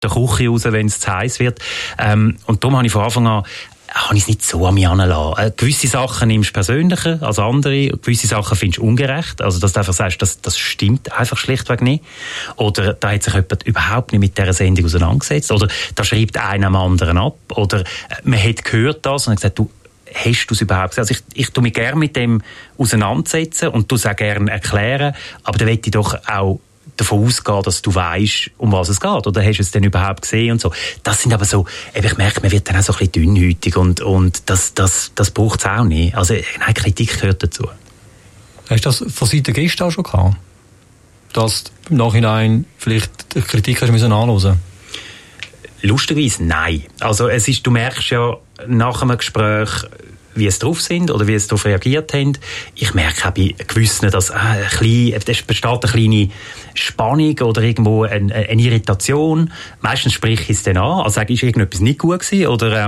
der Küche raus, wenn es zu heiß wird. Und darum habe ich von Anfang an habe ich es nicht so an mich herangelassen. Gewisse Sachen nimmst du persönlicher als andere, gewisse Sachen findest du ungerecht. Also, dass du einfach sagst, das stimmt einfach schlichtweg nicht. Oder da hat sich jemand überhaupt nicht mit dieser Sendung auseinandergesetzt. Oder da schreibt einer am anderen ab. Oder man hat gehört das und hat gesagt, hast du es überhaupt gesehen? Also ich tue mich gerne mit dem auseinandersetzen und tue es auch gerne erklären, aber da will ich doch auch davon ausgehen, dass du weißt, um was es geht. Oder hast du es denn überhaupt gesehen und so. Das sind aber so, ich merke, man wird dann auch so ein bisschen dünnhäutig und das braucht es auch nicht. Also nein, Kritik gehört dazu. Hast du das von Seiten der Gäste auch schon gehabt? Dass du im Nachhinein vielleicht die Kritik hast müssen anhören? Lustigerweise nein. Also du merkst ja nach einem Gespräch, wie es drauf sind oder wie es darauf reagiert haben. Ich merke auch bei gewissen, dass es besteht eine kleine Spannung oder irgendwo eine Irritation. Meistens spreche ich es dann an, also sage ich, ist irgendetwas nicht gut gewesen oder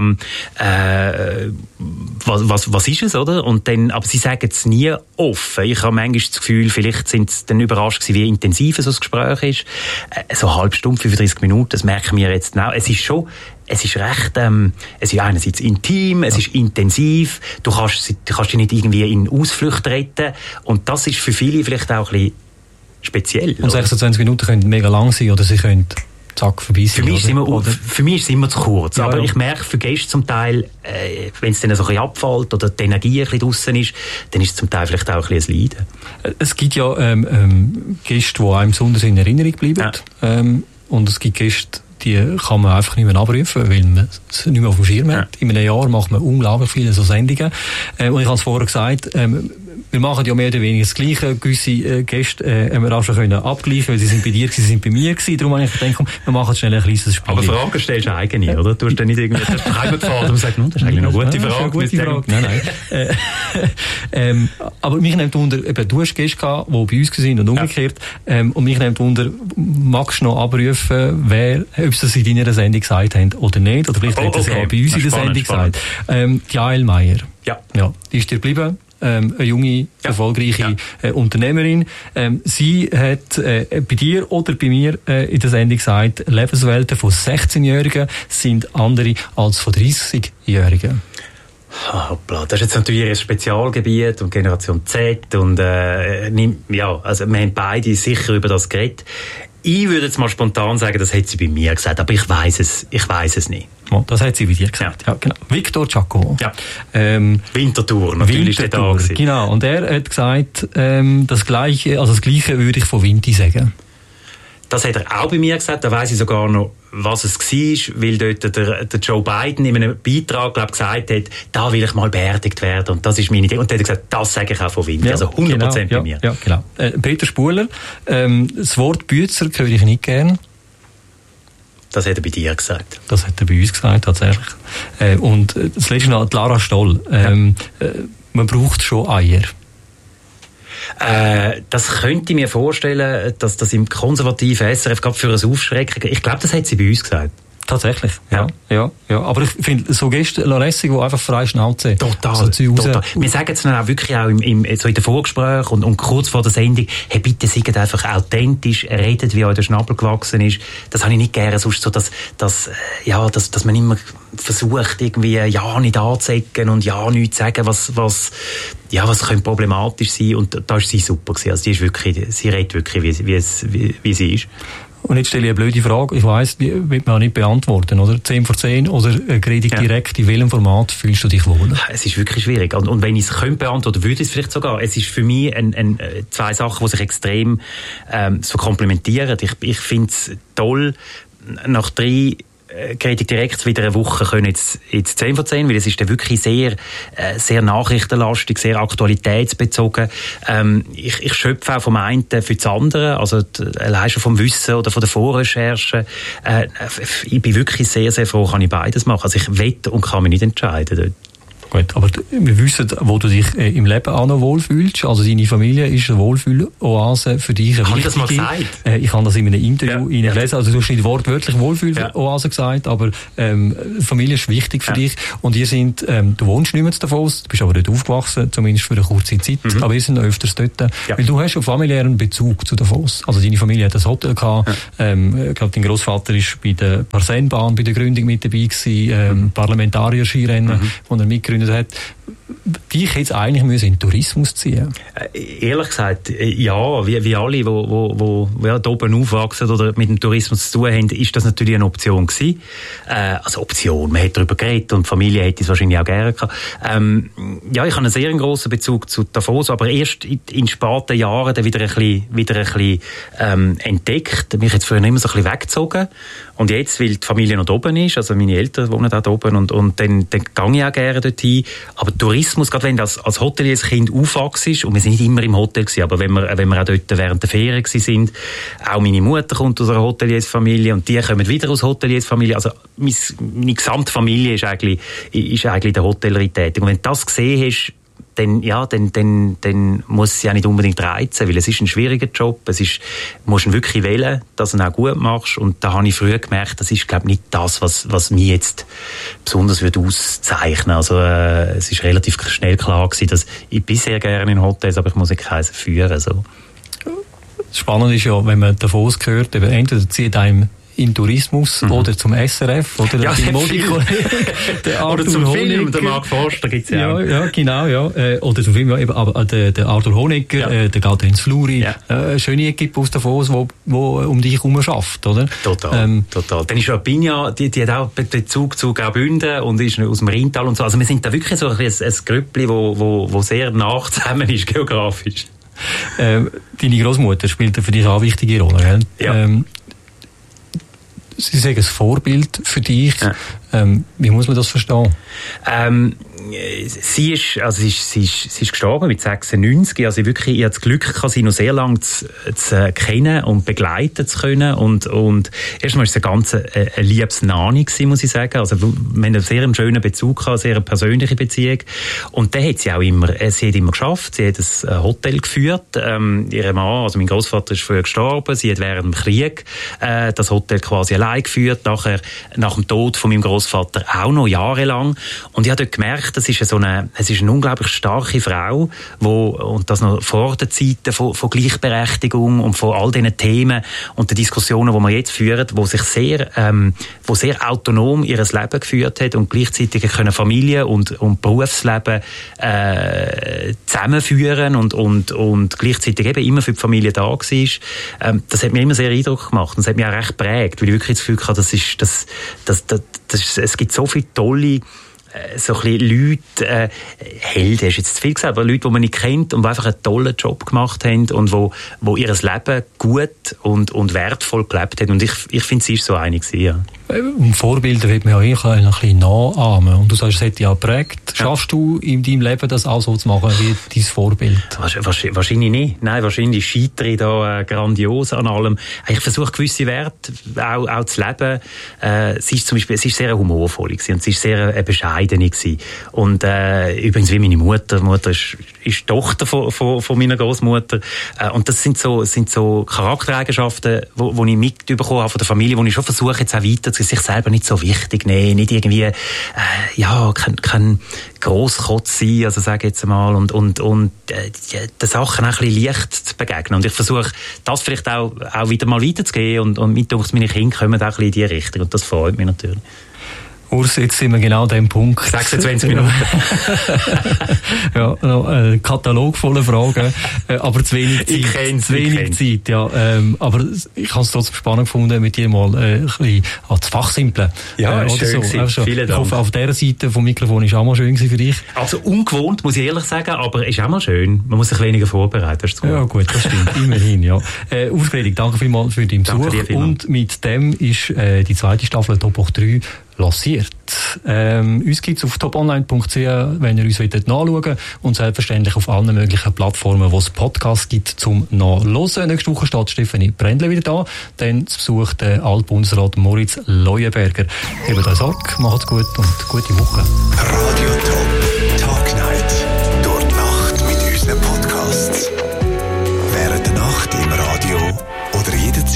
was ist es, oder? Und dann, aber sie sagen es nie offen. Ich habe manchmal das Gefühl, vielleicht sind sie dann überrascht gewesen, wie intensiv so das Gespräch ist. So eine halbe Stunde, 35 Minuten, das merken wir jetzt auch. Es ist recht, es ist einerseits intim, es ist intensiv, du kannst dich nicht irgendwie in Ausflüchte retten und das ist für viele vielleicht auch ein bisschen speziell. Und 26 Minuten können mega lang sein oder sie können zack vorbei sein. Für mich ist es immer zu kurz, ja, aber ich merke für Gäste zum Teil, wenn es dann so ein bisschen abfällt oder die Energie ein bisschen draussen ist, dann ist es zum Teil vielleicht auch ein bisschen ein Leiden. Es gibt ja Gäste, die einem besonders in Erinnerung bleiben, ja. Und es gibt Gäste, die kann man einfach nicht mehr abrufen, weil man es nicht mehr auf dem Schirm hat. Ja. In einem Jahr macht man unglaublich viele so Sendungen. Und ich habe es vorher gesagt, wir machen ja mehr oder weniger das Gleiche. Gewisse Gäste haben wir auch schon abgleichen, weil sie sind bei dir, sie sind bei mir gewesen. Darum habe ich gedacht, wir machen schnell ein kleines Spiel. Aber Fragen stellst du eigene, oder? Du hast dann nicht irgendwie heimgefahren und sagst, das ist eigentlich eine gute Frage. Nein. Aber mich nimmt wunder, eben, du hast Gäste gehabt, die bei uns waren und umgekehrt. Und mich nimmt wunder, magst du noch abrufen, ob sie das in deiner Sendung gesagt haben oder nicht? Oder vielleicht hätten sie auch bei uns in der Sendung gesagt. Jael Meyer. Ja. Die ist dir geblieben. Eine junge, erfolgreiche Unternehmerin. Sie hat bei dir oder bei mir in der Sendung gesagt, Lebenswelten von 16-Jährigen sind andere als von 30-Jährigen. Hoppla, das ist jetzt natürlich ein Spezialgebiet und Generation Z und also wir haben beide sicher über das geredet. Ich würde jetzt mal spontan sagen, das hat sie bei mir gesagt, aber ich weiss es nicht. Das hat sie bei dir gesagt. Ja, genau. Victor Giacomo. Ja. Winterthur, natürlich ist da gewesen. Genau. Und er hat gesagt, das Gleiche würde ich von Vinti sagen. Das hat er auch bei mir gesagt, da weiss ich sogar noch, was es war, weil dort der Joe Biden in einem Beitrag, gesagt hat, da will ich mal beerdigt werden und das ist meine Idee. Und dann hat er gesagt, das sage ich auch von Vinti, also 100% bei mir. Ja, genau. Peter Spuhler, das Wort Bützer höre ich nicht gern. Das hat er bei dir gesagt. Das hat er bei uns gesagt, tatsächlich. Und das letzte noch, Lara Stoll. Man braucht schon Eier. Das könnte ich mir vorstellen, dass das im konservativen SRF gerade für ein Aufschrecken, ich glaube, das hat sie bei uns gesagt. Tatsächlich, ja. Aber ich finde, so Gäste lässig, die einfach frei Schnauze. Total. Wir sagen es dann auch wirklich auch so in den Vorgesprächen und kurz vor der Sendung, hey, bitte seid einfach authentisch, redet, wie euch der Schnabel gewachsen ist. Das habe ich nicht gerne, sonst so, dass man immer versucht, irgendwie, nicht anzuecken und nichts zu sagen, was könnte problematisch sein. Und da ist sie super gewesen. Also sie redet wirklich, wie sie ist. Und jetzt stelle ich eine blöde Frage. Ich weiss, die wird man auch nicht beantworten, oder? 10 vor 10 oder rede ich direkt, in welchem Format fühlst du dich wohl? Es ist wirklich schwierig. Und wenn ich es beantworten könnte, würde ich es vielleicht sogar. Es ist für mich zwei Sachen, die sich extrem so komplementieren. Ich finde es toll, nach 3 Kritik direkt wieder eine Woche können jetzt 10 von 10, weil es ist dann wirklich sehr nachrichtenlastig, sehr aktualitätsbezogen. Ich schöpfe auch vom einen für das andere, also allein schon vom Wissen oder von der Vorrecherche. Ich bin wirklich sehr, sehr froh, kann ich beides machen. Also ich will und kann mich nicht entscheiden dort. Gut, aber wir wissen, wo du dich im Leben auch noch wohlfühlst. Also deine Familie ist eine Wohlfühl-Oase für dich. Habe ich das mal gesagt? Ich habe das in einem Interview gelesen. Also du hast nicht wortwörtlich Wohlfühl-Oase gesagt, aber Familie ist wichtig für dich. Und du wohnst nicht mehr in Davos, du bist aber dort aufgewachsen, zumindest für eine kurze Zeit. Aber ihr seid noch öfters dort. Ja. Weil du hast einen familiären Bezug zu Davos. Also deine Familie hat ein Hotel gehabt. Ja. Ich glaube, dein Großvater ist bei der Parsenbahn, bei der Gründung mit dabei gewesen, Parlamentarier-Skirennen, wo er mitgegründet hat. Dich hätte es eigentlich in den Tourismus ziehen? Ehrlich gesagt, ja, wie alle, die da oben aufwachsen oder mit dem Tourismus zu tun haben, ist das natürlich eine Option gewesen. Also Option, man hat darüber geredet und die Familie hätte es wahrscheinlich auch gerne gehabt. Ja, ich habe einen sehr grossen Bezug zu Davos, aber erst in späten Jahren dann wieder ein bisschen entdeckt. Mich jetzt früher immer so ein bisschen weggezogen. Und jetzt, weil die Familie noch da oben ist, also meine Eltern wohnen da oben und dann gehe ich auch gerne dorthin. Aber Tourismus, gerade wenn du als Hotelier als Kind aufwachst, und wir sind nicht immer im Hotel gewesen, aber wenn wir auch dort während der Ferien gewesen sind, auch meine Mutter kommt aus einer Hoteliersfamilie und die kommen wieder aus Hoteliersfamilie. Also meine gesamte Familie ist eigentlich in der Hotellerie tätig. Und wenn du das gesehen hast, dann muss es ja nicht unbedingt reizen, weil es ist ein schwieriger Job, musst ihn wirklich wählen, dass du ihn auch gut machst, und da habe ich früher gemerkt, das ist, glaube ich, nicht das, was mich jetzt besonders auszeichnen würde. Also es ist relativ schnell klar gewesen, dass ich bin sehr gerne in Hotels, aber ich muss keinen führen. So. Spannend ist ja, wenn man Davos hört, entweder zieht einem in Tourismus oder zum SRF oder der Modikollege oder zum Film, der Marc Forster gibt's ja auch. Ja, genau, ja. Oder zum Film, ja, eben, aber der Arthur Honegger, der geht ins Fluri, schöne Equipe aus Davos, wo um dich herum schafft, oder? Total. Dann ist Rapinha, die hat auch Bezug zu Graubünden und ist aus dem Rheintal und so. Also wir sind da wirklich so ein Grüppli, wo sehr nah zusammen ist, geografisch. Deine Großmutter spielt für dich auch eine wichtige Rolle, gell? Ja. Sie sagen, ein Vorbild für dich. Ja. Wie muss man das verstehen? Sie ist gestorben mit 96. Also ich hatte das Glück, sie noch sehr lange zu kennen und begleiten zu können. Und erstmal war es eine ganz liebes Nani gewesen, muss ich sagen. Also wir haben einen sehr schönen Bezug gehabt, eine sehr persönliche Beziehung. Und dann hat sie auch immer geschafft. Sie hat ein Hotel geführt. Ihr Mann, also mein Großvater, ist früher gestorben. Sie hat während dem Krieg das Hotel quasi allein geführt. Nachher, nach dem Tod von meinem Großvater auch noch jahrelang. Und ich habe dort gemerkt, es ist eine unglaublich starke Frau, und das noch vor den Zeiten von Gleichberechtigung und von all diesen Themen und den Diskussionen, die wir jetzt führen, wo sehr autonom ihr Leben geführt hat und gleichzeitig können Familie und Berufsleben zusammenführen und gleichzeitig eben immer für die Familie da war. Das hat mir immer sehr Eindruck gemacht und das hat mich auch recht geprägt, weil ich wirklich das Gefühl hatte, es gibt so viele tolle so ein bisschen Leute, Helden, ist jetzt zu viel gesagt, aber Leute, die man nicht kennt und die einfach einen tollen Job gemacht haben und wo ihr Leben gut und wertvoll gelebt haben. Und ich finde, sie ist so eine gewesen, ja. Vorbilder wird man ja ein bisschen nachahmen. Und du sagst, es hat dich auch geprägt. Schaffst du in deinem Leben das auch so zu machen wie dein Vorbild? Wahrscheinlich nicht. Nein, wahrscheinlich scheitere ich da grandios an allem. Ich versuche gewisse Werte auch zu leben. Sie ist sehr humorvoll gewesen und sie ist sehr bescheiden gewesen. Und übrigens wie meine Mutter. Die Mutter ist Tochter von meiner Großmutter. Und das sind so Charaktereigenschaften, die ich mitbekommen habe von der Familie, wo ich schon versuche jetzt auch weiter sich selber nicht so wichtig nehmen, nicht irgendwie kein Grosskotz sein, also sage ich jetzt mal, und den Sachen auch ein bisschen leicht zu begegnen. Und ich versuche, das vielleicht auch wieder mal weiterzugehen und mit uns meine Kinder kommen auch ein bisschen in die Richtung und das freut mich natürlich. Urs, jetzt sind wir genau an dem Punkt. 26 Minuten. Ja, noch ein Katalog voller Fragen, aber zu wenig Zeit. Ja, aber ich habe es trotzdem spannend gefunden, mit dir mal ein bisschen zu fachsimpeln. Ja, schön so. Vielen Dank. Ich hoffe, auf dieser Seite vom Mikrofon ist auch mal schön für dich. Also ungewohnt, muss ich ehrlich sagen, aber ist auch mal schön. Man muss sich weniger vorbereiten. Ja gut, das stimmt, immerhin. Ja. Urs Fredig, danke vielmals für deinen Besuch. Und mit dem ist die zweite Staffel Top Hoch 3 lanciert. Uns gibt es auf toponline.ch, wenn ihr uns nachschauen wollt, und selbstverständlich auf allen möglichen Plattformen, wo es Podcasts gibt, zum Nachhören. Nächste Woche steht Stefanie Brändle wieder da, dann zu Besuch der Altbundesrat Moritz Leuenberger. Hebt euch Sorge, macht's gut und gute Woche. Radio Top.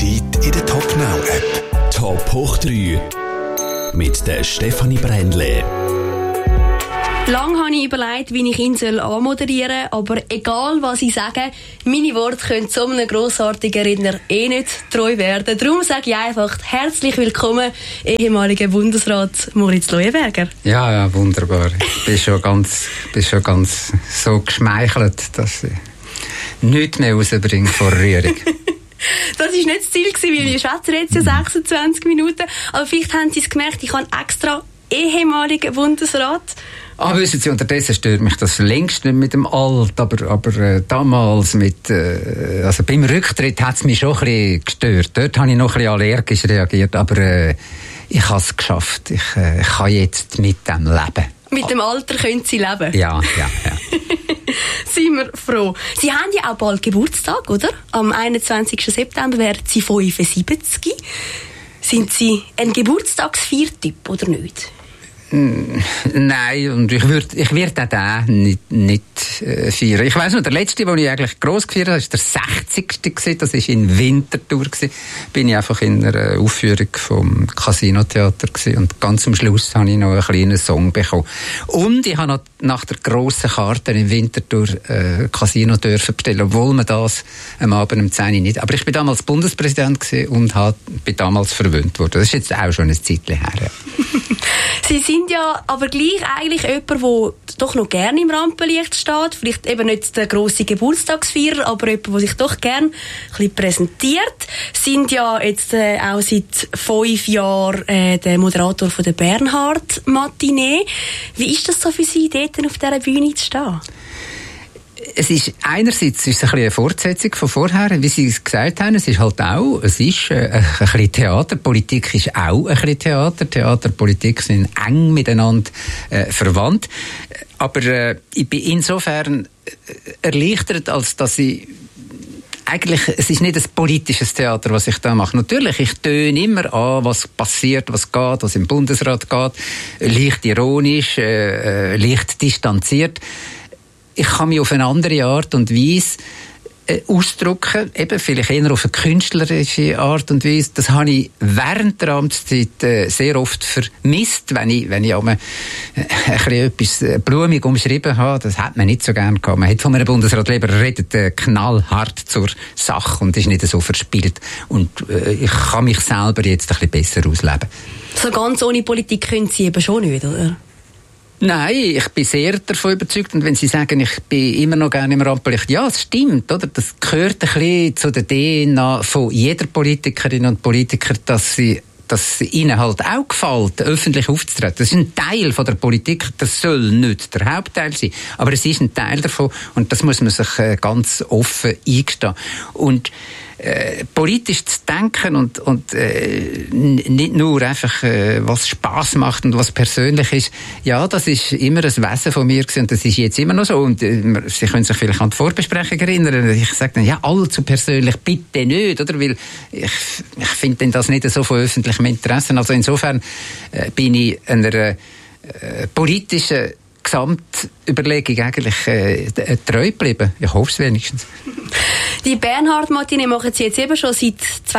Zeit in der Top Now App. Top hoch 3 mit der Stefanie Brändle. Lang habe ich überlegt, wie ich ihn anmoderieren soll, aber egal was ich sage, meine Worte können so einem grossartigen Redner nicht treu werden. Darum sage ich einfach herzlich willkommen, ehemaliger Bundesrat Moritz Leuenberger. Ja, wunderbar. Ich bin schon ganz so geschmeichelt, dass ich nichts mehr rausbringe vor Rührung. Das war nicht das Ziel, weil wir schwätzen jetzt ja 26 Minuten. Aber vielleicht haben Sie es gemerkt, ich habe extra ehemaliger Bundesrat. Wissen Sie, unterdessen stört mich das längst nicht mit dem Alt, aber damals also beim Rücktritt hat es mich schon ein bisschen gestört. Dort habe ich noch ein bisschen allergisch reagiert, aber ich habe es geschafft. Ich kann jetzt mit dem leben. Mit dem Alter können Sie leben? Ja. Sind wir froh. Sie haben ja auch bald Geburtstag, oder? Am 21. September werden Sie 75. Sind Sie ein Geburtstagsfeiertyp oder nicht? Nein, und ich würde auch den nicht feiern. Ich weiss noch, der letzte, den ich eigentlich gross gefeiert habe, war der 60. gewesen. Das war in Winterthur gewesen. Bin ich einfach in einer Aufführung vom Casino-Theater gewesen. Und ganz am Schluss habe ich noch einen kleinen Song bekommen. Und ich habe noch nach der grossen Karte in Winterthur Casino dürfen bestellen, obwohl man das am Abend um 10 Uhr nicht. Aber ich bin damals Bundespräsident gewesen und bin damals verwöhnt worden. Das ist jetzt auch schon ein Zeitchen her. Ja. Sie sind ja aber gleich eigentlich jemand, der doch noch gerne im Rampenlicht steht. Vielleicht eben nicht der grosse Geburtstagsfeier, aber jemand, der sich doch gerne ein bisschen präsentiert. Sind ja jetzt auch seit 5 Jahren der Moderator von der Bernhard-Matinee. Wie ist das so für Sie, dort auf dieser Bühne zu stehen? Es ist einerseits ein bisschen eine Fortsetzung von vorher, wie Sie es gesagt haben. Es ist halt auch, es ist ein bisschen Theater. Politik ist auch ein bisschen Theater. Theater und Politik sind eng miteinander verwandt. Aber ich bin insofern erleichtert, als dass ich eigentlich, es ist nicht ein politisches Theater, was ich da mache. Natürlich, ich töne immer an, was passiert, was geht, was im Bundesrat geht. Leicht ironisch, leicht distanziert. Ich kann mich auf eine andere Art und Weise ausdrücken, eben vielleicht eher auf eine künstlerische Art und Weise. Das habe ich während der Amtszeit sehr oft vermisst, wenn ich auch ein bisschen etwas blumig umschrieben habe. Das hat man nicht so gern gehabt. Man hat von einem Bundesrat lieber redet knallhart zur Sache und ist nicht so verspielt. Und ich kann mich selber jetzt ein bisschen besser ausleben. So ganz ohne Politik können Sie eben schon nicht, oder? Nein, ich bin sehr davon überzeugt. Und wenn Sie sagen, ich bin immer noch gerne im Rampenlicht, ja, es stimmt, oder? Das gehört ein bisschen zu der DNA von jeder Politikerin und Politiker, dass ihnen halt auch gefällt, öffentlich aufzutreten. Das ist ein Teil von der Politik, das soll nicht der Hauptteil sein, aber es ist ein Teil davon und das muss man sich ganz offen eingestehen. Und politisch zu denken und nicht nur einfach, was Spass macht und was persönlich ist, ja, das ist immer ein Wesen von mir gewesen und das ist jetzt immer noch so. Und Sie können sich vielleicht an die Vorbesprechung erinnern. Ich sage dann, ja, allzu persönlich bitte nicht, oder? Weil ich finde das nicht so von öffentlichem Interesse. Also insofern bin ich einer politischen Gesamtüberlegung eigentlich treu geblieben. Ich hoffe es wenigstens. Die Bernhard-Matinee machen Sie jetzt eben schon seit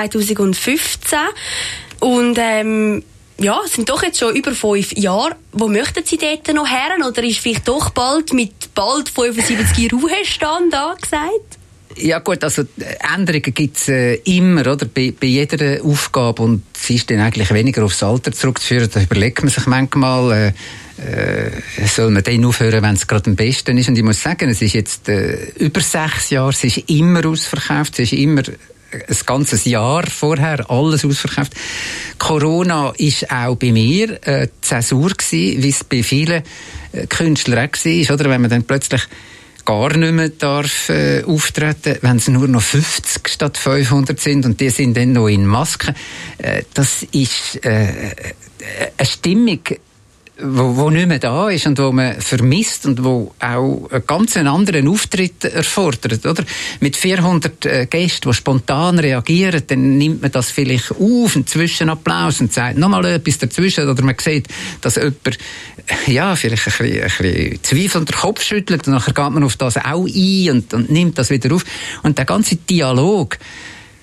2015 und es sind doch jetzt schon über 5 Jahre. Wo möchten Sie dort noch her? Oder ist vielleicht doch bald mit bald 75 Ruhestand angesagt? Ja gut, also Änderungen gibt es immer, oder? Bei jeder Aufgabe und sie ist dann eigentlich weniger aufs Alter zurückzuführen. Da überlegt man sich manchmal, soll man dann aufhören, wenn es gerade am besten ist. Und ich muss sagen, es ist jetzt über 6 Jahre, es ist immer ausverkauft, es ist immer ein ganzes Jahr vorher alles ausverkauft. Corona ist auch bei mir Zäsur gewesen, wie es bei vielen Künstlern auch war, oder? Wenn man dann plötzlich gar nicht mehr darf auftreten, wenn es nur noch 50 statt 500 sind und die sind dann noch in Masken. Das ist eine Stimmung, wo nicht mehr da ist und wo man vermisst und wo auch einen ganz anderen Auftritt erfordert, oder? Mit 400 Gästen, die spontan reagieren, dann nimmt man das vielleicht auf, einen Zwischenapplaus und sagt nochmal etwas dazwischen, oder man sieht, dass jemand vielleicht ein bisschen zweifelnd den Kopf schüttelt und nachher geht man auf das auch ein und nimmt das wieder auf. Und der ganze Dialog,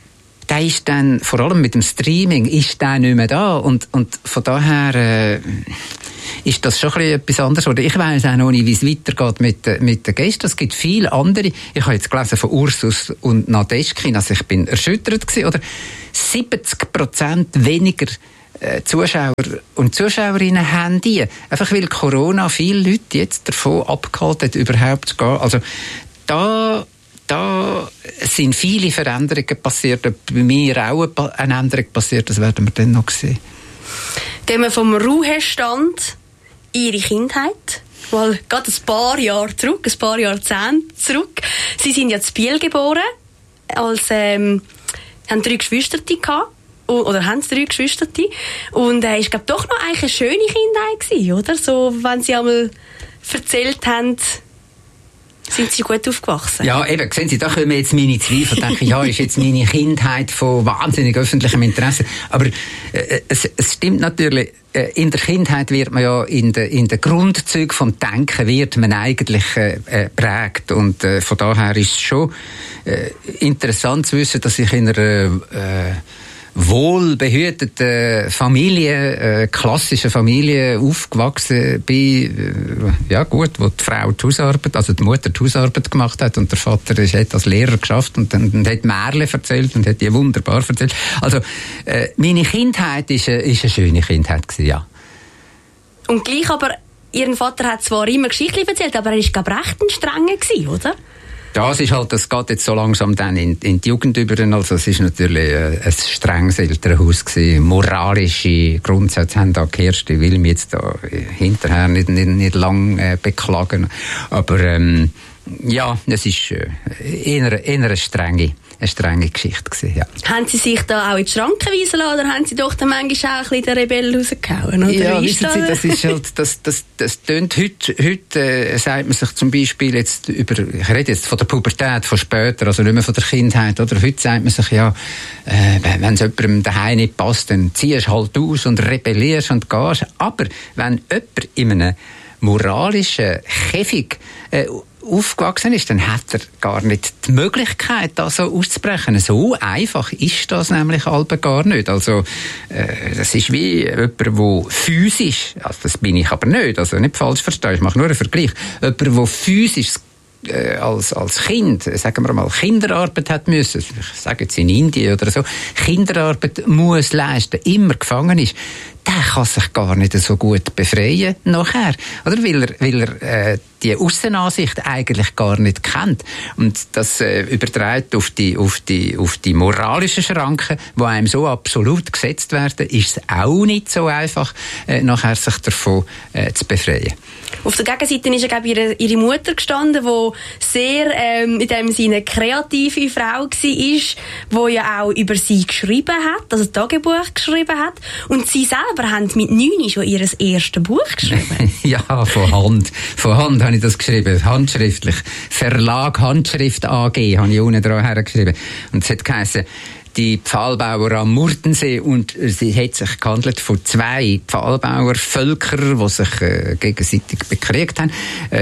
der ist dann, vor allem mit dem Streaming, ist der nicht mehr da. Und von daher ist das schon etwas anderes. Oder ich weiss auch noch nicht, wie es weitergeht mit den Gästen. Es gibt viele andere. Ich habe jetzt gelesen von Ursus und Nadeschkin, also ich bin erschüttert gewesen. Oder 70% weniger Zuschauer und Zuschauerinnen haben die. Einfach weil Corona viele Leute jetzt davon abgehalten hat, überhaupt zu gehen. Also da sind viele Veränderungen passiert. Bei mir auch eine Änderung passiert, das werden wir dann noch sehen. Gehen wir vom Ruhestand in Ihre Kindheit. Mal gerade ein paar Jahre zurück, ein paar Jahrzehnte zurück. Sie sind ja in Biel geboren, haben 3 Geschwister gehabt. Oder haben sie 3 Geschwister. Und ist, glaube doch noch eigentlich eine schöne Kindheit gewesen, oder? So, wenn Sie einmal erzählt haben, sind Sie gut aufgewachsen? Ja, eben, sehen Sie, da kommen jetzt meine Zweifel. Denke ich, ja, ist jetzt meine Kindheit von wahnsinnig öffentlichem Interesse. Aber es stimmt natürlich, in der Kindheit wird man ja in den Grundzügen vom Denken wird man eigentlich prägt. Und von daher ist es schon interessant zu wissen, dass ich in einer wohlbehütete Familie, klassische Familie aufgewachsen bin, ja gut, wo die Frau die Hausarbeit, also die Mutter die Hausarbeit gemacht hat und der Vater hat als Lehrer geschafft und hat Märchen erzählt und hat die wunderbar erzählt. Also meine Kindheit ist eine schöne Kindheit gewesen, ja. Und gleich aber, Ihren Vater hat zwar immer Geschichten erzählt, aber er war, glaube ich, recht ein strenger gewesen, oder? Das ist halt, das geht jetzt so langsam dann in die Jugend über. Also es ist natürlich ein strenges Elternhaus gewesen. Moralische Grundsätze haben da geherrscht. Ich will mich jetzt da hinterher nicht lang beklagen. Aber ja, es ist eher eine strenge Geschichte gewesen, ja. Haben Sie sich da auch in die Schranken weisen lassen, oder haben Sie doch dann manchmal auch ein bisschen den Rebell rausgehauen? Oder ja, wissen Sie, das ist halt, das tönt heute sagt man sich zum Beispiel jetzt ich rede jetzt von der Pubertät, von später, also nicht mehr von der Kindheit, oder? Heute sagt man sich ja, wenn es jemandem daheim nicht passt, dann ziehst du halt aus und rebellierst und gehst. Aber wenn jemand in einem moralischen Käfig aufgewachsen ist, dann hat er gar nicht die Möglichkeit, das so auszubrechen. So einfach ist das nämlich halb gar nicht. Also, das ist wie jemand, der physisch, also das bin ich aber nicht, also nicht falsch verstehen, ich mache nur einen Vergleich, jemand, der physisch als Kind, sagen wir mal, Kinderarbeit hat müssen, ich sage jetzt in Indien oder so, Kinderarbeit muss leisten, immer gefangen ist, der kann sich gar nicht so gut befreien nachher, oder? Weil er die Aussenansicht eigentlich gar nicht kennt. Und das überträgt auf die moralischen Schranken, die einem so absolut gesetzt werden, ist es auch nicht so einfach, nachher sich davon zu befreien. Auf der Gegenseite ist ja, glaube ich, ihre Mutter gestanden, die sehr in dem Sinne kreative Frau war, die ja auch über sie geschrieben hat, also Tagebuch geschrieben hat. Und sie selber haben mit 9 schon ihr erstes Buch geschrieben. Ja, von Hand. Von Hand habe ich das geschrieben, handschriftlich. Verlag Handschrift AG habe ich unten dran hergeschrieben. Und es hat geheißen, die Pfahlbauer am Murtensee, und sie hat sich gehandelt von 2 Pfahlbauervölkern, die sich gegenseitig bekriegt haben.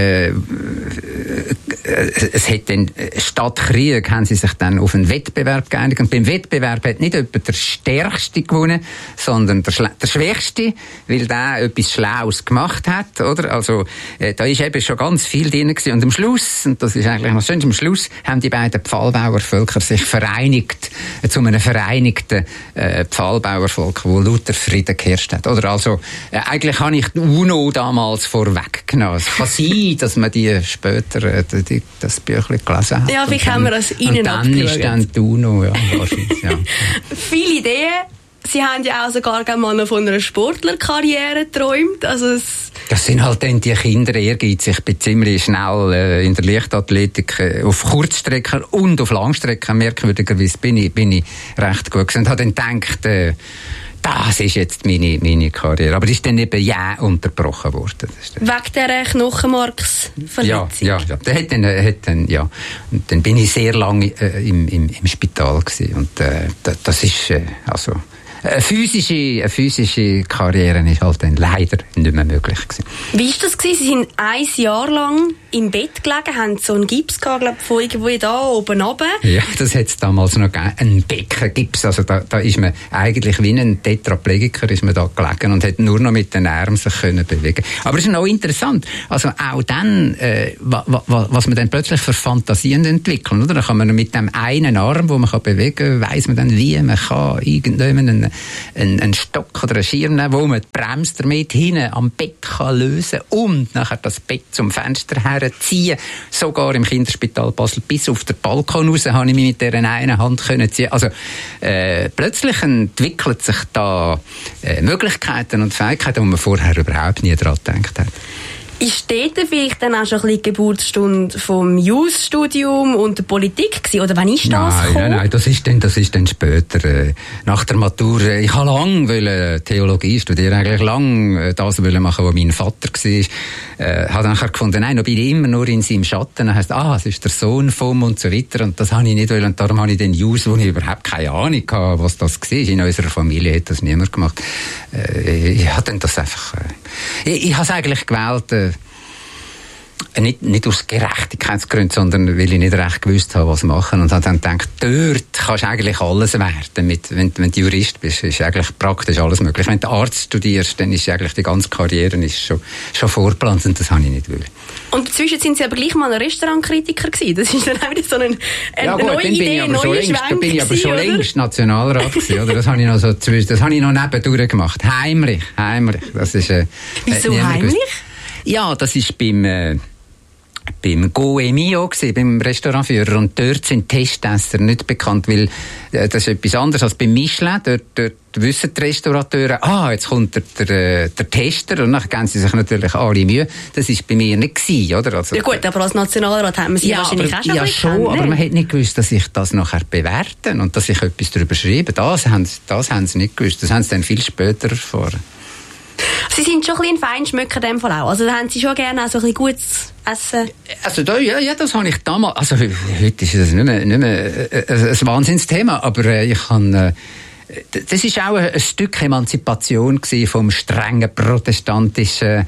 Es hat dann statt Krieg haben sie sich dann auf einen Wettbewerb geeinigt, und beim Wettbewerb hat nicht jemand der Stärkste gewonnen, sondern der Schwächste, weil der etwas Schlaues gemacht hat, oder? Also da ist eben schon ganz viel drin gewesen. Und am Schluss, und das ist eigentlich noch schön, am Schluss haben die beiden Pfahlbauervölker sich vereinigt zu einem vereinigten Pfahlbauervolk, wo lauter Frieden geherrscht hat. Oder also, eigentlich habe ich die UNO damals vorweggenommen. Es kann sein, dass man die später das Büchlein gelesen hat. Ja, wie haben wir das Ihnen abgeschaut? Und dann ist dann die UNO, ja, wahrscheinlich, ja. Viele Ideen. Sie haben ja auch sogar mal noch von einer Sportlerkarriere geträumt. Also das sind halt dann die Kinder ehrgeizig. Ich bin ziemlich schnell in der Leichtathletik auf Kurzstrecken und auf Langstrecken, merkwürdigerweise bin ich recht gut gewesen. Und habe dann gedacht, das ist jetzt meine Karriere. Aber die ist dann eben unterbrochen worden. Wegen dieser Knochenmarksverletzung? Ja. Der hat dann, ja. Und dann bin ich sehr lange im Spital gewesen. Und das ist, also, Eine physische Karriere ist halt dann leider nicht mehr möglich gewesen. Wie war das gewesen? Sie sind 1 Jahr lang im Bett gelegen, haben so einen Gips gehabt, glaube ich, von irgendwo da oben runter. Ja, das hat es damals noch gegeben. Ein Beckengips. Also da ist man eigentlich wie ein Tetraplegiker ist man da gelegen und hat nur noch mit den Armen sich können bewegen. Aber es ist noch interessant. Also auch dann, was man dann plötzlich für Fantasien entwickeln, oder? Da kann man mit dem einen Arm, wo man kann bewegen, weiss man dann, wie man kann irgendjemand einen Stock oder einen Schirm nehmen, wo man die Bremse damit hinten am Bett kann lösen und nachher das Bett zum Fenster herziehen. Sogar im Kinderspital Basel bis auf den Balkon raus habe ich mich mit dieser einen Hand können ziehen. Also plötzlich entwickeln sich da Möglichkeiten und Fähigkeiten, die man vorher überhaupt nie daran gedacht hat. Ist dort vielleicht dann auch schon ein bisschen die Geburtsstunde vom Jus-Studium und der Politik gewesen? Oder wann ist das gekommen? Nein, das ist dann später. Nach der Matur. Ich habe lange Theologie studieren, eigentlich lange das machen, was mein Vater war. Habe dann gefunden, nein, da bin ich immer nur in seinem Schatten. Dann heisst, es ist der Sohn vom und so weiter. Und das habe ich nicht wollen. Und darum habe ich den Jus, wo ich überhaupt keine Ahnung hatte, was das war. In unserer Familie hat das niemand gemacht. Ich habe dann das einfach... Ich habe es eigentlich gewählt, nicht aus Gerechtigkeitsgründen, sondern weil ich nicht recht gewusst habe, was machen. Und habe dann gedacht, dort kannst du eigentlich alles werden. Wenn du Jurist bist, ist eigentlich praktisch alles möglich. Wenn du Arzt studierst, dann ist eigentlich die ganze Karriere schon vorgeplant und das habe ich nicht wollen. Und dazwischen sind Sie aber gleich mal ein Restaurantkritiker gewesen. Das ist dann auch wieder so eine neue Idee, neue Schwenk. Da bin ich aber schon längst Nationalrat gewesen, oder? Das habe ich noch das habe ich noch nebendurch gemacht. Heimlich. Das ist, wieso heimlich? Ja, das ist beim Goemio gewesen, beim Restaurantführer. Und dort sind Testesser nicht bekannt, weil das ist etwas anderes als beim Michelin. Dort wissen die Restaurateure, jetzt kommt der Tester und dann geben sie sich natürlich alle Mühe. Das war bei mir nicht gewesen, oder? Also, ja gut, aber als Nationalrat haben wir sie wahrscheinlich auch schon ja, schon, aber man hat nicht gewusst, dass ich das nachher bewerten und dass ich etwas darüber schreibe. Das haben sie nicht gewusst. Das haben sie dann viel später erfahren. Sie sind schon ein bisschen ein Feinschmöcker in dem Fall auch. Also da haben Sie schon gerne auch so ein bisschen gutes Essen. Also das habe ich damals. Also heute ist das nicht mehr ein Wahnsinnsthema, aber ich habe. Das ist auch ein Stück Emanzipation vom strengen protestantischen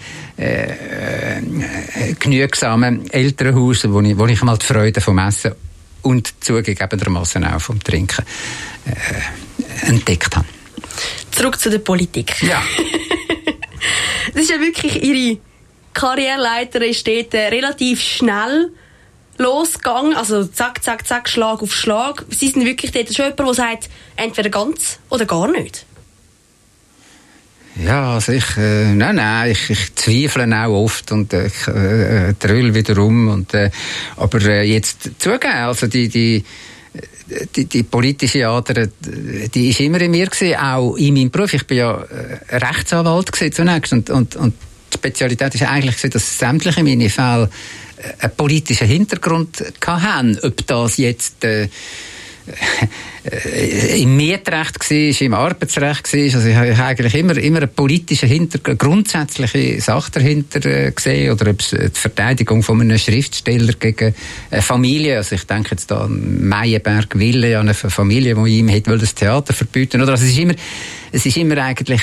genügsamen Elternhaus, wo ich mal die Freude vom Essen und zugegebenermaßen auch vom Trinken entdeckt habe. Zurück zu der Politik. Ja. Das ist ja wirklich Ihre Karriereleiter ist dort relativ schnell losgegangen. Also zack, zack, zack, Schlag auf Schlag. Sie sind wirklich dort schon jemand, der sagt, entweder ganz oder gar nicht. Ja, also ich zweifle auch oft und dröll wieder um. Aber jetzt zugeben, also die politische Ader, die ist immer in mir gewesen, auch in meinem Beruf. Ich bin ja Rechtsanwalt gewesen zunächst und die Spezialität ist eigentlich gewesen, dass sämtliche meine Fälle einen politischen Hintergrund hatten. Ob das jetzt im Mietrecht war, im Arbeitsrecht war. Also ich habe eigentlich immer einen politischen Hintergrund, grundsätzliche Sache dahinter gesehen. Oder ob es die Verteidigung von einem Schriftsteller gegen eine Familie. Also ich denke jetzt da an Meyerberg Wille, an eine Familie, die ihm hätte das Theater verbieten. Oder also es ist immer eigentlich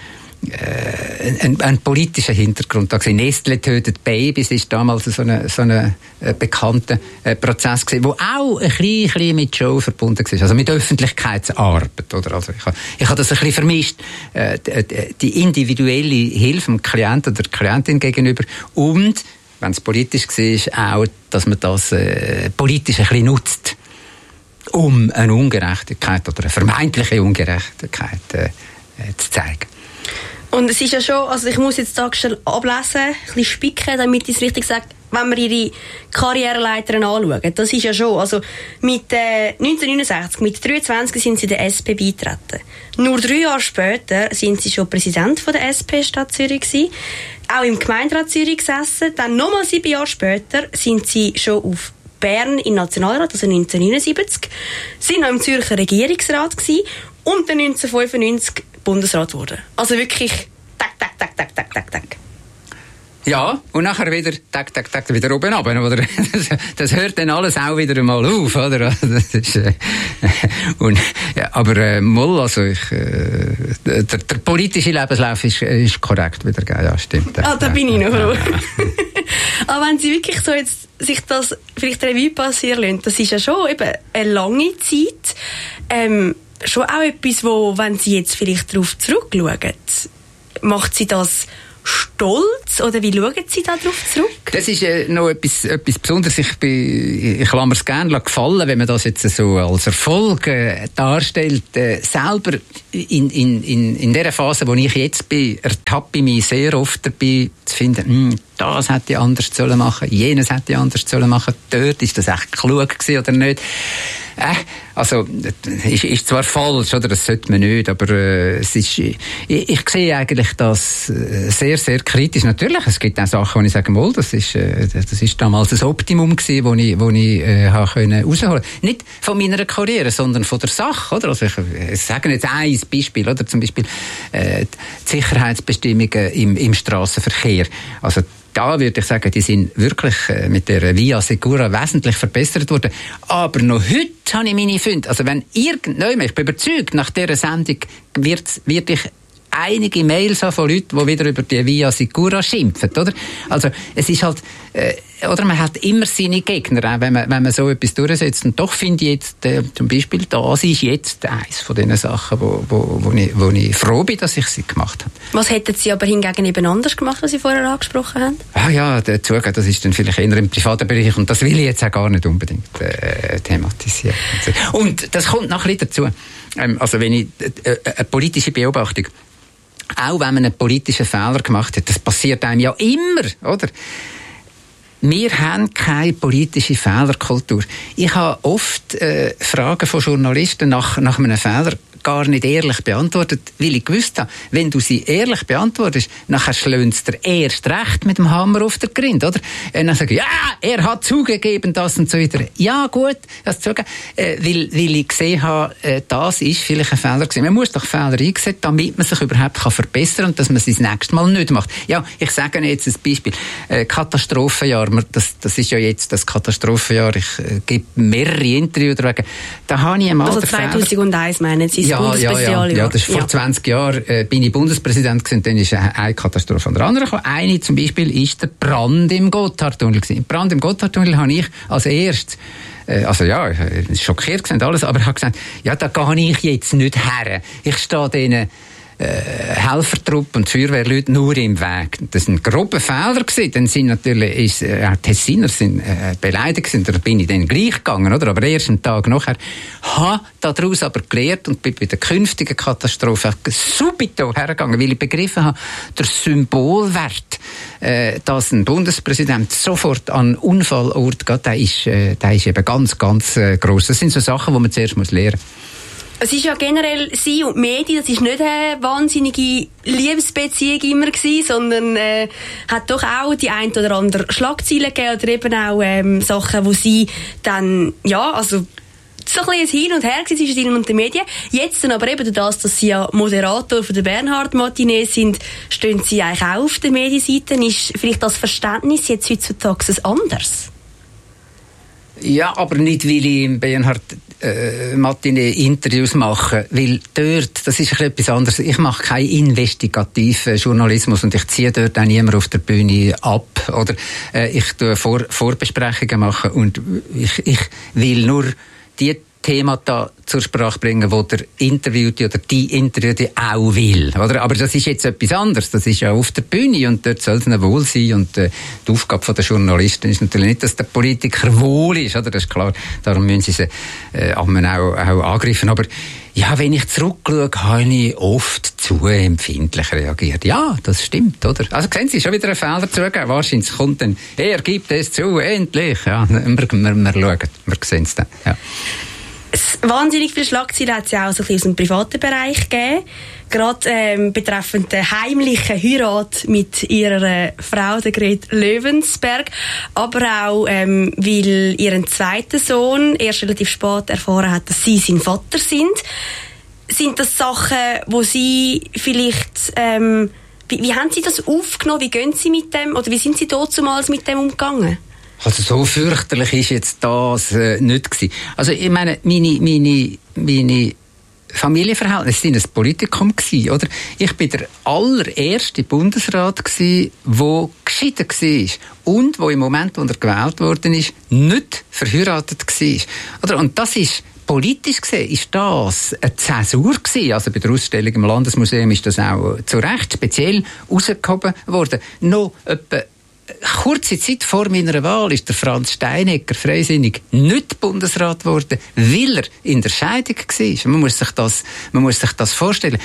ein politischer Hintergrund da gewesen. Nestle tötet Babys ist damals so ein bekannter Prozess gewesen, wo auch ein bisschen mit Show verbunden war, also mit Öffentlichkeitsarbeit, oder? Also ich habe das ein bisschen vermischt, die individuelle Hilfe dem Klienten oder der Klientin gegenüber und, wenn es politisch war, auch, dass man das politisch ein bisschen nutzt, um eine Ungerechtigkeit oder eine vermeintliche Ungerechtigkeit zu zeigen. Und es ist ja schon, also ich muss jetzt da schnell ablesen, ein bisschen spicken, damit ich es richtig sage, wenn wir Ihre Karriereleiter anschauen. Das ist ja schon, also mit 1969, mit 23 sind Sie der SP beigetreten. Nur 3 Jahre später sind Sie schon Präsident von der SP Stadt Zürich gewesen, auch im Gemeinderat Zürich gesessen. Dann nochmal 7 Jahre später sind Sie schon auf Bern im Nationalrat, also 1979, sind noch im Zürcher Regierungsrat gewesen und dann 1995 Bundesrat wurde. Also wirklich tak. Ja, und nachher wieder, wieder oben runter, oder? Das hört dann alles auch wieder einmal auf, oder? Das ist, und, ja, aber, also der politische Lebenslauf ist korrekt wiedergegeben, ja, stimmt. Ah, da bin ich noch froh. Aber wenn Sie wirklich so jetzt sich das vielleicht Revue passieren lassen, das ist ja schon eben eine lange Zeit, schon auch etwas, wo, wenn Sie jetzt vielleicht darauf zurückschauen, macht Sie das stolz, oder wie schauen Sie da drauf zurück? Das ist noch etwas Besonderes. Ich lasse mir es gerne gefallen, wenn man das jetzt so als Erfolg darstellt. Selber in der Phase, wo ich jetzt bin, ertappe ich mich sehr oft dabei, zu finden, das hätte ich anders sollen machen, jenes hätte ich anders sollen machen, dort ist das echt klug gewesen oder nicht. Also, ist zwar falsch, oder? Das sollte man nicht, aber es ist, ich sehe eigentlich das sehr, sehr kritisch. Natürlich, es gibt auch Sachen, wo ich sage, mal, das ist damals das Optimum gewesen, wo ich rausholen. Nicht von meiner Karriere, sondern von der Sache, oder? Also ich sage jetzt ein Beispiel, oder? Zum Beispiel, die Sicherheitsbestimmungen im Strassenverkehr. Also, da würde ich sagen, die sind wirklich mit der Via Secura wesentlich verbessert worden. Aber noch heute habe ich meine Funde. Also wenn irgendjemand, ich bin überzeugt, nach dieser Sendung wird ich einige Mails haben von Leuten, die wieder über die Via Secura schimpfen, oder? Also es ist halt, oder man hat immer seine Gegner, auch wenn man so etwas durchsetzt. Und doch finde ich jetzt, zum Beispiel, das ist jetzt eines von diesen Sachen, wo ich froh bin, dass ich sie gemacht habe. Was hätten Sie aber hingegen eben anders gemacht, was Sie vorher angesprochen haben? Ah ja, zugeben, das ist dann vielleicht eher im privaten Bereich und das will ich jetzt auch gar nicht unbedingt thematisieren. Und das kommt noch ein bisschen dazu. Also wenn ich eine politische Beobachtung, auch wenn man einen politischen Fehler gemacht hat, das passiert einem ja immer, oder? Wir haben keine politische Fehlerkultur. Ich habe oft Fragen von Journalisten nach einem Fehler gar nicht ehrlich beantwortet, weil ich gewusst habe, wenn du sie ehrlich beantwortest, nachher schlönt's dir erst recht mit dem Hammer auf der Grind, oder? Und dann sage ich, ja, er hat zugegeben, das und so weiter. Ja, gut, das zugegeben, weil ich gesehen habe, das ist vielleicht ein Fehler gewesen. Man muss doch Fehler einsehen, damit man sich überhaupt verbessern kann und dass man es das nächste Mal nicht macht. Ja, ich sage jetzt ein Beispiel. Katastrophenjahr, das ist ja jetzt das Katastrophenjahr, ich gebe mehrere Interviews darüber. Da habe ich einmal also 2001 meinen Sie? Ja, das ist vor 20 Jahren bin ich Bundespräsident gewesen, dann ist eine Katastrophe an der anderen gekommen. Eine zum Beispiel ist der Brand im Gotthardtunnel gewesen. Brand im Gotthardtunnel habe ich als erstes schockiert gewesen, alles, aber ich habe gesagt, ja, da gehe ich jetzt nicht her. Ich stehe denen Helfertrupp und Feuerwehrleute nur im Weg. Das sind grobe Fehler gewesen. Dann sind natürlich, Tessiner sind beleidigt sind, da bin ich dann gleich gegangen, oder? Aber erst einen Tag nachher habe daraus aber gelernt und bin bei der künftigen Katastrophe subito hergegangen, weil ich begriffen habe, der Symbolwert, dass ein Bundespräsident sofort an Unfallort geht, der ist eben ganz, ganz gross. Das sind so Sachen, die man zuerst lernen muss. Es ist ja generell Sie und die Medien, das ist nicht eine wahnsinnige Liebesbeziehung immer gewesen, sondern hat doch auch die ein oder andere Schlagzeile gegeben oder eben auch Sachen, wo Sie dann, ja, also so ein bisschen Hin und Her zwischen Ihnen und den Medien. Jetzt dann aber eben durch das, dass Sie ja Moderator von der Bernhard-Matinee sind, stehen Sie eigentlich auch auf der Medienseite. Ist vielleicht das Verständnis jetzt heutzutage anders? Ja, aber nicht, weil ich im Bernhard Matinee Interviews mache, weil dort, das ist etwas anderes. Ich mache keinen investigativen Journalismus und ich ziehe dort auch niemand auf der Bühne ab, oder ich tue Vorbesprechungen machen und ich will nur die Themata zur Sprache bringen, wo der Interviewte oder die Interviewte auch will, oder? Aber das ist jetzt etwas anderes. Das ist ja auf der Bühne und dort soll es ihnen wohl sein und die Aufgabe der Journalisten ist natürlich nicht, dass der Politiker wohl ist, oder? Das ist klar. Darum müssen sie auch angreifen. Aber ja, wenn ich zurückschaue, habe ich oft zu empfindlich reagiert. Ja, das stimmt, oder? Also sehen Sie, schon wieder ein Fehler zugegeben. Wahrscheinlich kommt dann, er gibt es zu, endlich. Ja, wir schauen, wir sehen es dann. Ja. Wahnsinnig viele Schlagzeilen hat es ja auch so ein bisschen aus dem privaten Bereich gegeben. Gerade betreffend der heimlichen Heirat mit ihrer Frau, der Gret Löwensberg. Aber auch, weil ihren zweiten Sohn erst relativ spät erfahren hat, dass sie sein Vater sind. Sind das Sachen, wo Sie vielleicht Wie haben Sie das aufgenommen? Wie gehen Sie mit dem, oder wie sind Sie damals mit dem umgegangen? Also so fürchterlich ist jetzt das nicht gewesen. Also ich meine, meine Familienverhältnisse sind ein Politikum gewesen, oder? Ich bin der allererste Bundesrat gewesen, der geschieden war. Und wo im Moment, wo er gewählt worden ist, nicht verheiratet war. Oder? Und das ist, politisch gesehen, ist das eine Zäsur gewesen. Also bei der Ausstellung im Landesmuseum ist das auch zu Recht speziell rausgehoben worden. Noch etwa kurze Zeit vor meiner Wahl ist der Franz Steinecker freisinnig nicht Bundesrat geworden, weil er in der Scheidung war. Man muss sich das vorstellen.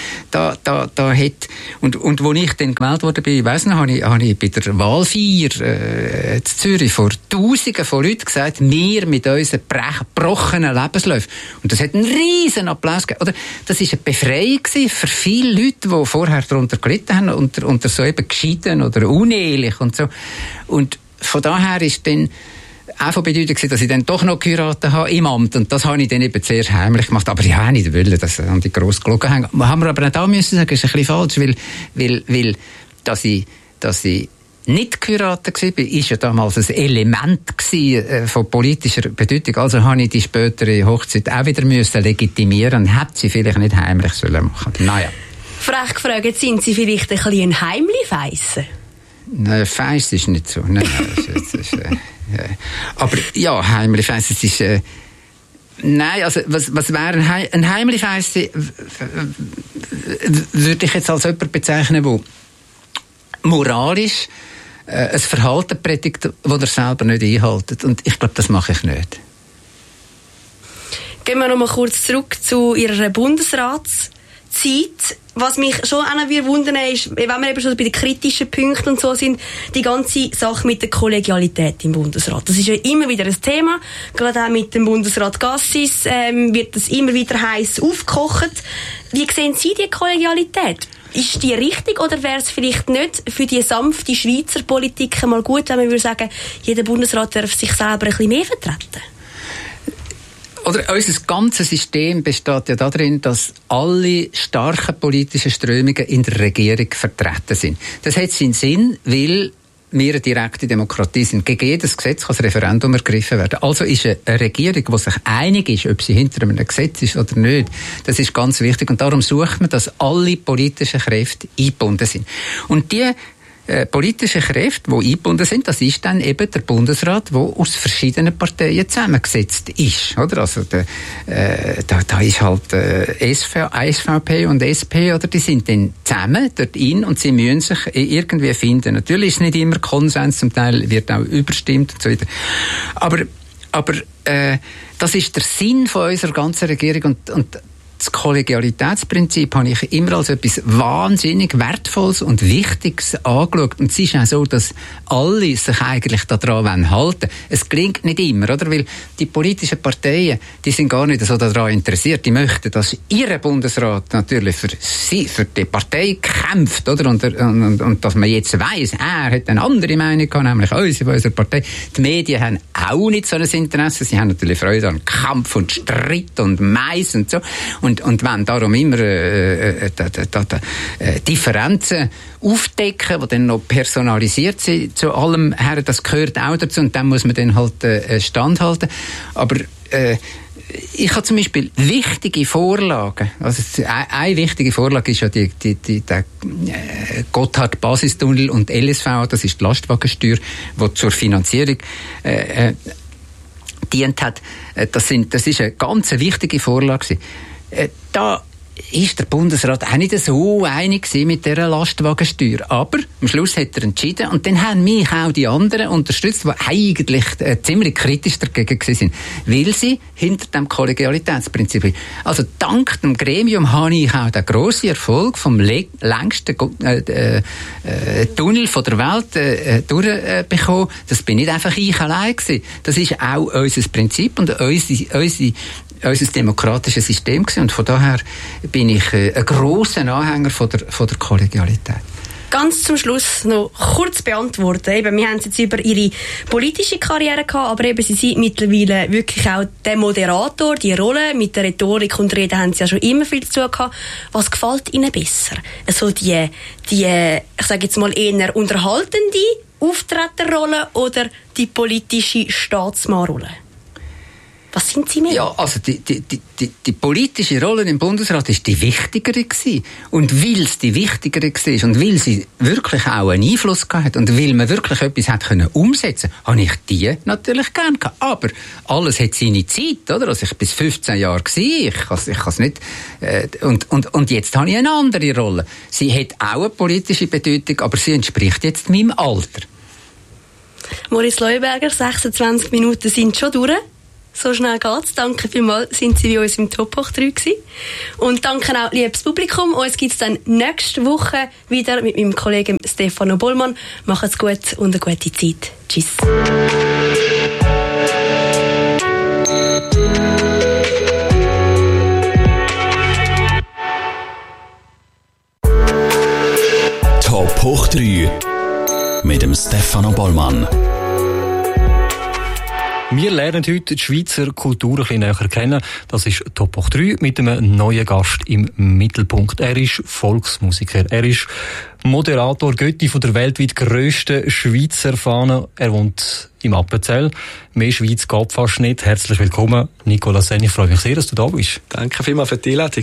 Und wo ich dann gewählt worden bin, ich weiss noch, habe ich bei der Wahlfeier in Zürich vor Tausenden von Leuten gesagt, wir mit unseren gebrochenen Lebensläufen. Und das hat einen riesen Applaus gegeben. Oder, das war eine Befreiung für viele Leute, die vorher darunter gelitten haben, unter so eben geschieden oder unehelich und so. Und von daher ist dann auch von Bedeutung gewesen, dass ich dann doch noch geheiratet habe im Amt. Und das habe ich dann eben sehr heimlich gemacht. Aber ich habe nicht wollen, dass an die grosse Glocke hängen. Haben wir aber auch da müssen sagen, ist ein bisschen falsch, weil dass ich nicht geheiratet war, ist ja damals ein Element von politischer Bedeutung. Also habe ich die spätere Hochzeit auch wieder müssen legitimieren. Hätte sie vielleicht nicht heimlich sollen machen. Naja. Frech gefragt, sind Sie vielleicht ein bisschen ein Heimli-Feisser? Nein, Feiss ist nicht so. Nein, das ist, aber ja, heimlich Feiss, es ist... nein, also was wäre ein heimlich Feiss? Würde ich jetzt als jemand bezeichnen, der moralisch ein Verhalten predigt, das er selber nicht einhält. Und ich glaube, das mache ich nicht. Gehen wir noch mal kurz zurück zu Ihrer Bundesratszeit. Was mich schon auch noch wundern ist, wenn wir eben schon bei den kritischen Punkten und so sind, die ganze Sache mit der Kollegialität im Bundesrat. Das ist ja immer wieder ein Thema. Gerade auch mit dem Bundesrat Gassis wird das immer wieder heiß aufgekocht. Wie sehen Sie die Kollegialität? Ist die richtig oder wäre es vielleicht nicht für die sanfte Schweizer Politik mal gut, wenn man würde sagen, jeder Bundesrat darf sich selber ein bisschen mehr vertreten? Oder unser ganzes System besteht ja darin, dass alle starken politischen Strömungen in der Regierung vertreten sind. Das hat seinen Sinn, weil wir eine direkte Demokratie sind. Gegen jedes Gesetz kann das Referendum ergriffen werden. Also ist eine Regierung, die sich einig ist, ob sie hinter einem Gesetz ist oder nicht, das ist ganz wichtig. Und darum sucht man, dass alle politischen Kräfte eingebunden sind. Und die politische Kräfte, die eingebunden sind, das ist dann eben der Bundesrat, der aus verschiedenen Parteien zusammengesetzt ist. Oder? Also da ist halt SVP und SP, oder die sind dann zusammen dort in und sie müssen sich irgendwie finden. Natürlich ist es nicht immer Konsens, zum Teil wird auch überstimmt und so weiter. Aber das ist der Sinn von unserer ganzen Regierung und das Kollegialitätsprinzip habe ich immer als etwas wahnsinnig Wertvolles und Wichtiges angeschaut. Und es ist auch so, dass alle sich eigentlich daran halten wollen. Es gelingt nicht immer, oder? Weil die politischen Parteien, die sind gar nicht so daran interessiert. Die möchten, dass ihr Bundesrat natürlich für die Partei kämpft, oder? Und dass man jetzt weiss, er hat eine andere Meinung gehabt, nämlich unsere Partei. Die Medien haben auch nicht so ein Interesse. Sie haben natürlich Freude an Kampf und Streit und Mais und so. Und wenn darum immer Differenzen aufdecken, die dann noch personalisiert sind zu allem her, das gehört auch dazu und dann muss man dann halt standhalten. Aber ich habe zum Beispiel wichtige Vorlagen, also eine wichtige Vorlage ist ja der Gotthard-Basistunnel und LSV, das ist die Lastwagensteuer, die zur Finanzierung dient hat. Das ist eine ganz wichtige Vorlage. Da ist der Bundesrat auch nicht so einig mit dieser Lastwagensteuer. Aber am Schluss hat er entschieden und dann haben mich auch die anderen unterstützt, die eigentlich ziemlich kritisch dagegen waren, weil sie hinter dem Kollegialitätsprinzip sind. Also dank dem Gremium habe ich auch den grossen Erfolg vom längsten Tunnel von der Welt durchbekommen. Das bin nicht einfach ich allein gewesen. Das ist auch unser Prinzip und unser demokratisches System gewesen. Und von daher bin ich ein grosser Anhänger von der Kollegialität. ganz zum Schluss noch kurz beantworten. Eben, wir haben jetzt über ihre politische Karriere gehabt, aber eben, sie sind mittlerweile wirklich auch der Moderator, die Rolle. Mit der Rhetorik und Reden haben sie ja schon immer viel zu tun gehabt. Was gefällt ihnen besser? Also die ich sage jetzt mal eher unterhaltende Auftreterrolle oder die politische Staatsmannrolle? Was sind Sie mehr? Ja, also die politische Rolle im Bundesrat ist die wichtigere gewesen. Und weil es die wichtigere war und weil sie wirklich auch einen Einfluss gehabt und weil man wirklich etwas hat können umsetzen, habe ich die natürlich gern gehabt. Aber alles hat seine Zeit, oder? Also ich bis 15 Jahre gewesen. Ich kann es nicht. Und jetzt habe ich eine andere Rolle. Sie hat auch eine politische Bedeutung, aber sie entspricht jetzt meinem Alter. Moritz Leuenberger, 26 Minuten sind schon durch. So schnell geht's. Danke vielmals, sind Sie bei uns im Top Hoch 3 gewesen. Und danke auch, liebes Publikum. Uns gibt's dann nächste Woche wieder mit meinem Kollegen Stefano Bollmann. Macht's gut und eine gute Zeit. Tschüss. Top Hoch 3 mit dem Stefano Bollmann. Wir lernen heute die Schweizer Kultur ein bisschen näher kennen. Das ist Top Hoch 3 mit einem neuen Gast im Mittelpunkt. Er ist Volksmusiker. Er ist Moderator, Götti von der weltweit grössten Schweizer Fahne. Er wohnt im Appenzell. Mehr Schweiz geht fast nicht. Herzlich willkommen, Nicolas Senn. Ich freue mich sehr, dass du da bist. Danke vielmals für die Einladung.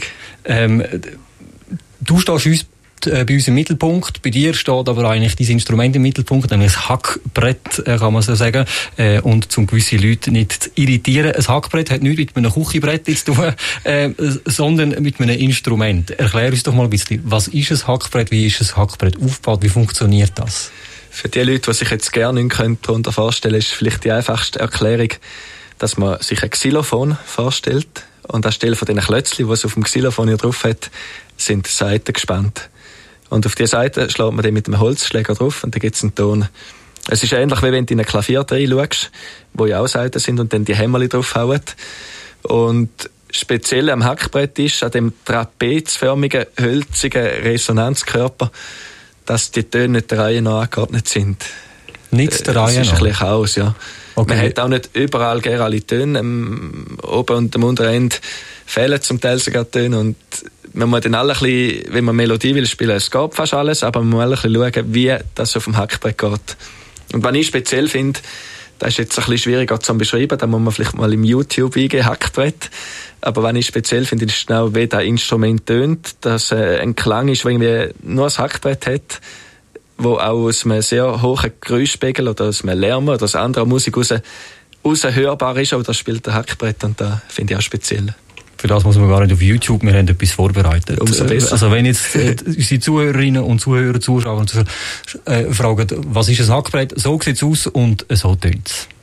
Du stehst bei uns im Mittelpunkt. Bei dir steht aber eigentlich dein Instrument im Mittelpunkt, nämlich das Hackbrett, kann man so sagen. Und um gewisse Leute nicht zu irritieren, ein Hackbrett hat nichts mit einem Küchenbrett zu tun, sondern mit einem Instrument. Erklär uns doch mal ein bisschen, was ist ein Hackbrett, wie ist ein Hackbrett aufgebaut, wie funktioniert das? Für die Leute, die sich jetzt gerne nicht darunter vorstellen können, ist vielleicht die einfachste Erklärung, dass man sich ein Xylophon vorstellt und anstelle von den Klötzchen, die es auf dem Xylophon hier drauf hat, sind Saiten gespannt. Und auf diese Seite schlägt man dann mit dem Holzschläger drauf und dann gibt es einen Ton. Es ist ähnlich, wie wenn du in ein Klavier reinschaust, wo ja auch Saiten sind und dann die Hämmerchen draufhauen. Und speziell am Hackbrett ist, an dem trapezförmigen, hölzigen Resonanzkörper, dass die Töne nicht der Reihe nach angeordnet sind. Nicht der Reihe nach? Das ist ein bisschen Chaos, ja. Okay. Man hat auch nicht überall gerne alle Töne. Oben und am unteren Ende fehlen zum Teil sogar Töne und man muss dann alle ein bisschen, wenn man Melodie will spielen, es geht fast alles, aber man muss alle ein bisschen schauen, wie das auf dem Hackbrett geht. Und was ich speziell finde, das ist jetzt ein bisschen schwieriger zu beschreiben, da muss man vielleicht mal im YouTube eingeben, Hackbrett. Aber was ich speziell finde, ist genau, wie das Instrument tönt, dass ein Klang ist, der irgendwie nur ein Hackbrett hat, wo auch aus einem sehr hohen Geräuschpegel oder aus einem Lärm oder aus anderer Musik raus hörbar ist, aber das spielt der Hackbrett und das finde ich auch speziell. Für das muss man gar nicht auf YouTube, wir haben etwas vorbereitet. Umso besser. Also wenn jetzt unsere Zuhörerinnen und Zuhörer, Zuschauer fragen, was ist ein Hackbrett, so sieht es aus und so tönt es.